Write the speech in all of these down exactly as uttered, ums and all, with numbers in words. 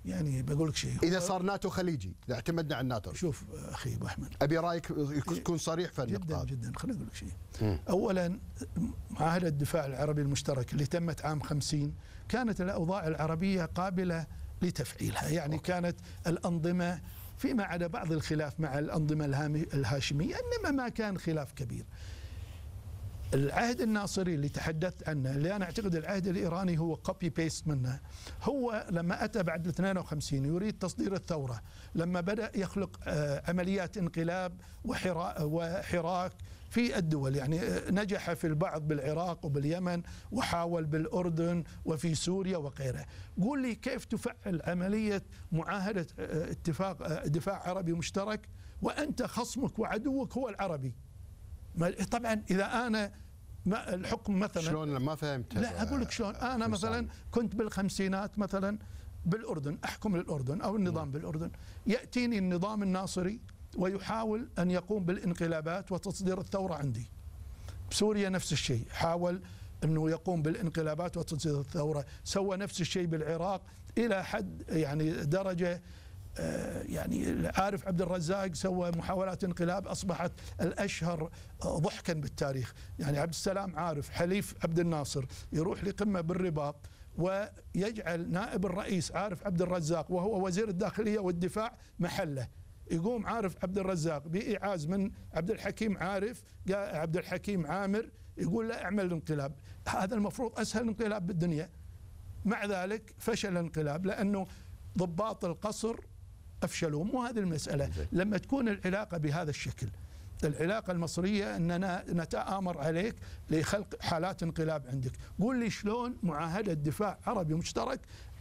يعني بقول لك شيء، اذا صار ناتو خليجي اذا اعتمدنا على الناتو. شوف اخي ابو احمد، ابي رايك يكون صريح في النقطه جدا جدا. خليني اقول لك شيء. م. اولا معاهده الدفاع العربي المشترك اللي تمت عام خمسين كانت الاوضاع العربيه قابله لتفعيلها، يعني أوكي. كانت الانظمه فيما عدا بعض الخلاف مع الانظمه الهاشميه، انما ما كان خلاف كبير. العهد الناصري اللي تحدثت عنه، اللي انا اعتقد العهد الايراني هو كوبي بيست منه، هو لما اتى بعد اثنين وخمسين يريد تصدير الثوره، لما بدا يخلق عمليات انقلاب وحراك في الدول، يعني نجح في البعض بالعراق وباليمن، وحاول بالاردن وفي سوريا وغيرها. قول لي كيف تفعل عمليه معاهده اتفاق دفاع عربي مشترك وانت خصمك وعدوك هو العربي؟ طبعا اذا انا ما الحكم مثلا شلون ما فهمت. لا اقول لك شلون. انا مثلا كنت بالخمسينات مثلا بالاردن احكم للاردن او النظام بالاردن، ياتيني النظام الناصري ويحاول ان يقوم بالانقلابات وتصدير الثوره عندي. بسوريا نفس الشيء، حاول انه يقوم بالانقلابات وتصدير الثوره، سوى نفس الشيء بالعراق الى حد يعني درجه يعني عارف عبد الرزاق سوى محاولات انقلاب أصبحت الأشهر ضحكا بالتاريخ. يعني عبد السلام عارف حليف عبد الناصر يروح لقمة بالرباط ويجعل نائب الرئيس عارف عبد الرزاق وهو وزير الداخلية والدفاع محله. يقوم عارف عبد الرزاق بإيعاز من عبد الحكيم عارف عبد الحكيم عامر يقول لا اعمل انقلاب. هذا المفروض أسهل انقلاب بالدنيا، مع ذلك فشل الانقلاب لأنه ضباط القصر أفشلوا. مو هذه المسألة. لما تكون العلاقة بهذا الشكل، العلاقة المصرية أننا نتآمر عليك لخلق حالات انقلاب عندك، قول لي شلون معاهدة دفاع عربي مشترك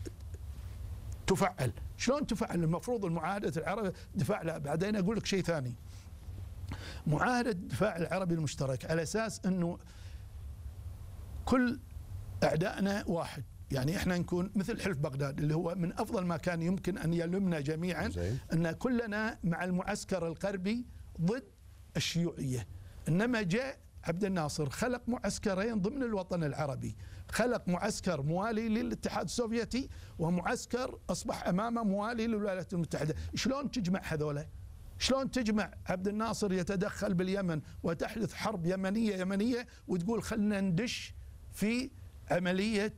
تفعل؟ شلون تفعل؟ المفروض المعاهدة العربي دفاع. لا بعدين أقول لك شيء ثاني، معاهدة الدفاع العربي المشترك على أساس أنه كل أعدائنا واحد، يعني احنا نكون مثل حلف بغداد اللي هو من افضل ما كان يمكن ان يلمنا جميعا، ان كلنا مع المعسكر الغربي ضد الشيوعيه. انما جاء عبد الناصر خلق معسكرين ضمن الوطن العربي، خلق معسكر موالي للاتحاد السوفيتي ومعسكر اصبح امامه موالي للولايات المتحده. شلون تجمع هذولا؟ شلون تجمع عبد الناصر يتدخل باليمن وتحدث حرب يمنيه يمنيه وتقول خلنا ندش في عملية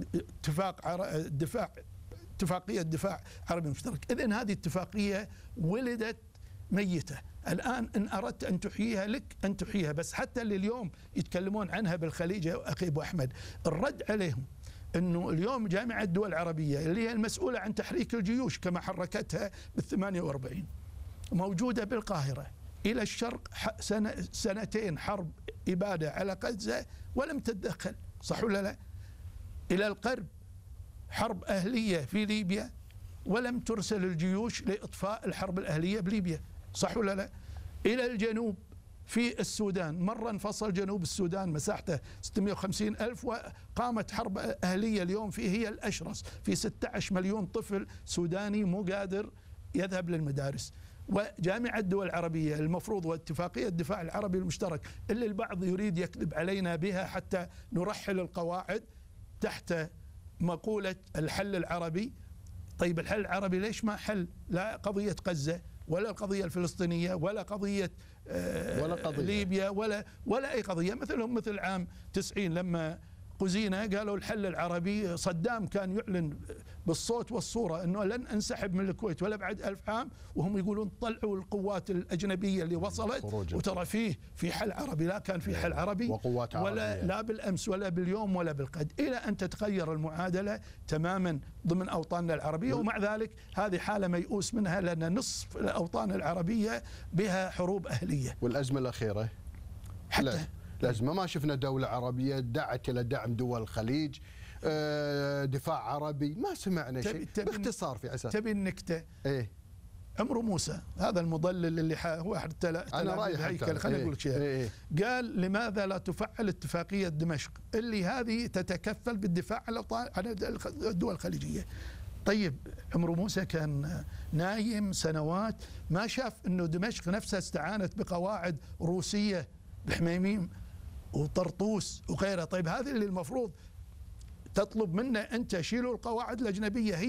اتفاق دفاع اتفاقية دفاع عربي مشترك؟ إذن هذه اتفاقية ولدت ميتة. الآن إن أردت أن تحييها لك أن تحييها، بس حتى اللي اليوم يتكلمون عنها بالخليج أخي أبو أحمد، الرد عليهم أنه اليوم جامعة الدول العربية اللي هي المسؤولة عن تحريك الجيوش كما حركتها بالثمانية وأربعين موجودة بالقاهرة، إلى الشرق سنة سنتين حرب إبادة على غزة ولم تتدخل، صح ولا لا؟ إلى الغرب حرب أهلية في ليبيا ولم ترسل الجيوش لإطفاء الحرب الأهلية بليبيا، صح ولا لا؟ إلى الجنوب في السودان، مرة انفصل جنوب السودان مساحته ستمئة وخمسين ألف وقامت حرب أهلية اليوم فيه هي الأشرس، في ستة عشر مليون طفل سوداني مو قادر يذهب للمدارس. وجامعة الدول العربية المفروض واتفاقية الدفاع العربي المشترك اللي البعض يريد يكذب علينا بها حتى نرحل القواعد تحت مقولة الحل العربي. طيب الحل العربي ليش ما حل لا قضية غزة ولا القضية الفلسطينية ولا قضية, آه ولا قضية ليبيا ولا ولا أي قضية؟ مثلهم مثل عام تسعين لما قزينة قالوا الحل العربي، صدام كان يعلن بالصوت والصورة أنه لن أنسحب من الكويت ولا بعد ألف عام، وهم يقولون طلعوا القوات الأجنبية اللي وصلت وترى فيه في حل عربي. لا كان في حل عربي وقوات ولا عربية. لا بالأمس ولا باليوم ولا بالقد، إلى أن تتغير المعادلة تماما ضمن أوطاننا العربية. ومع ذلك هذه حالة ميؤوس منها لأن نصف الأوطان العربية بها حروب أهلية. والأزمة الأخيرة حتى الأزمة ما شفنا دولة عربية دعت إلى دعم دول الخليج، دفاع عربي ما سمعنا شيء. باختصار في أساس تبي النكتة إيه؟ عمرو موسى هذا المضلل اللي هو أحد تلاميذ هيكل، خليني أقول لك شيء، إيه؟ قال لماذا لا تفعل اتفاقية دمشق اللي هذه تتكفل بالدفاع عن الدول الخليجية؟ طيب عمرو موسى كان نايم سنوات ما شاف أنه دمشق نفسها استعانت بقواعد روسية بحميميم وطرطوس وغيرها. طيب هذه اللي المفروض تطلب منا أنت شيلوا القواعد الأجنبية هي